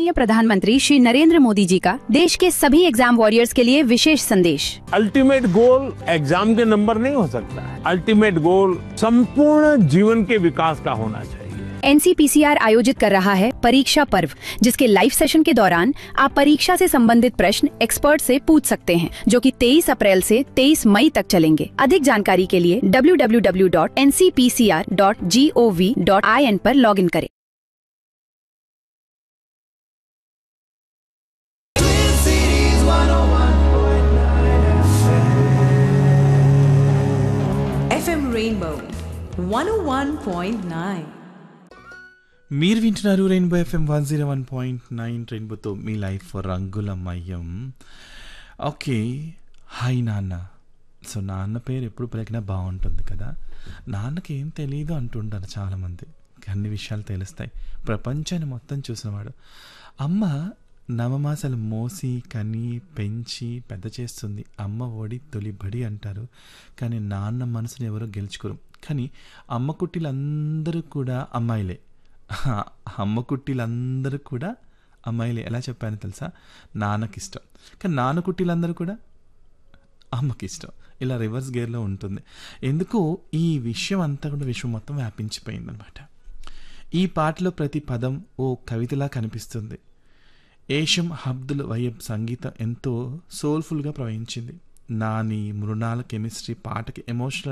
माननीय प्रधानमंत्री श्री नरेंद्र मोदी जी का देश के सभी एग्जाम वॉरियर्स के लिए विशेष संदेश। अल्टीमेट गोल एग्जाम के नंबर नहीं हो सकता है। अल्टीमेट गोल संपूर्ण जीवन के विकास का होना चाहिए। एनसीपीसीआर आयोजित कर रहा है परीक्षा पर्व, जिसके लाइव सेशन के दौरान आप परीक्षा से संबंधित प्रश्न एक्सपर्ट से पूछ सकते हैं, जो कि 23 अप्रैल से 23 मई तक चलेंगे। अधिक जानकारी के लिए www.ncpcr.gov.in पर लॉगिन करें। FM Rainbow 101.9. మీరు వింటున్నారు రెయిన్బో ఎఫ్ఎం 101.9 రెయిన్బోతో మీ లైఫ్ రంగులమయం. ఓకే, హాయ్ నాన్న. సో నాన్న పేరు ఎప్పుడు పలికినా బాగుంటుంది కదా. నాన్నకి ఏం తెలియదు అంటుంటారు చాలామంది, అన్ని విషయాలు తెలుస్తాయి. ప్రపంచాన్ని మొత్తం చూసినవాడు. అమ్మ నవమాసాలు మోసి కని పెంచి పెద్ద చేస్తుంది. అమ్మ ఒడి తొలిబడి అంటారు, కానీ నాన్న మనసుని ఎవరో గెలుచుకోరు. కానీ అమ్మ కుట్టిలందరూ కూడా అమ్మాయిలే. అమ్మ కుట్టిలందరూ కూడా అమ్మాయిలే. ఎలా చెప్పాను తెలుసా? నాన్నకి ఇష్టం, కానీ నాన్న కుట్టిలందరూ కూడా అమ్మకి ఇష్టం. ఇలా రివర్స్ గేర్లో ఉంటుంది. ఎందుకో ఈ విషయం అంతా కూడా విశ్వం మొత్తం వ్యాపించిపోయిందనమాట. ఈ పాటలో ప్రతి పదం ఓ కవితలా కనిపిస్తుంది. ఏషం అబ్దుల్ వయ్యబ్ సంగీతం ఎంతో సోల్ఫుల్గా ప్రవహించింది. నాని మృణాల కెమిస్ట్రీ పాటకి ఎమోషనల్